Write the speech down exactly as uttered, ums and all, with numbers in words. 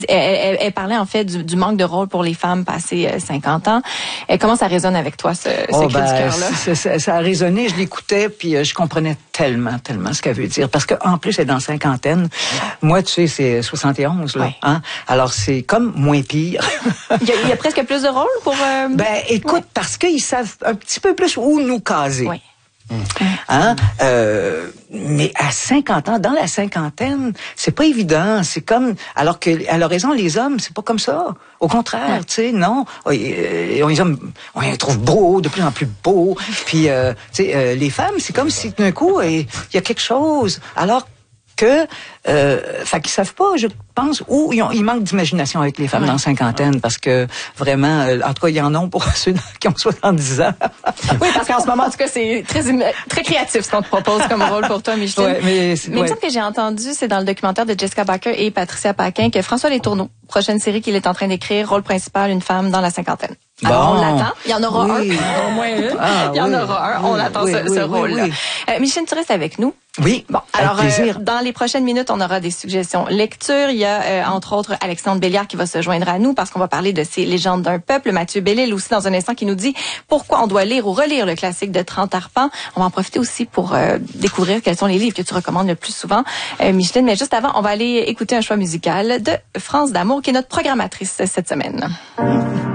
Elle, elle, elle parlait en fait du, du manque de rôle pour les femmes passées euh, cinquante ans. Et comment ça résonne avec toi, ce, ce oh, cri ben, du cœur-là? Ça, ça, ça a résonné, je l'écoutais, puis euh, je comprenais tellement, tellement ce qu'elle veut dire. Parce qu'en plus, elle est dans cinquantaine. Moi, tu sais, c'est soixante et onze, là. Ouais. Hein? Alors, c'est comme moins pire. il, y a, il y a presque plus de rôle pour... Euh... Ben, écoute, ouais. parce qu'ils savent un petit peu plus où nous caser. Oui. Hein? Euh, mais à cinquante ans, dans la cinquantaine, c'est pas évident. C'est comme, alors que, elle a raison, les hommes, c'est pas comme ça. Au contraire, ouais. tu sais, non. On, les hommes, on les trouve beaux, de plus en plus beaux. Puis, euh, tu sais, euh, les femmes, c'est comme si d'un coup, il y a quelque chose. Alors que, euh, fait qu'ils savent pas, je pense, ou ils, ont, ils manquent d'imagination avec les femmes ouais. dans la cinquantaine, parce que vraiment, euh, en tout cas, il y en a pour ceux qui ont soixante-dix ans. Oui, parce qu'en ce moment, en tout cas, c'est très, très créatif ce qu'on te propose comme rôle pour toi, Micheline. Ouais, mais mais ouais. il me semble que j'ai entendu, c'est dans le documentaire de Jessica Barker et Patricia Paquin, que François Letourneau, prochaine série qu'il est en train d'écrire, rôle principal, une femme dans la cinquantaine. Bon. Alors, on l'attend. Il y en aura oui. un. Au moins une. Ah, il y en oui. aura un. On oui, attend oui, ce, oui, ce oui, rôle-là. Oui. Euh, Micheline, tu restes avec nous. Oui. Bon, alors, avec plaisir. Euh, dans les prochaines minutes, on aura des suggestions lecture. Il y a, euh, entre autres, Alexandre Béliard qui va se joindre à nous parce qu'on va parler de ces légendes d'un peuple. Mathieu Bellil aussi dans un instant qui nous dit pourquoi on doit lire ou relire le classique de trente arpents. On va en profiter aussi pour euh, découvrir quels sont les livres que tu recommandes le plus souvent, euh, Micheline. Mais juste avant, on va aller écouter un choix musical de France D'Amour qui est notre programmatrice cette semaine.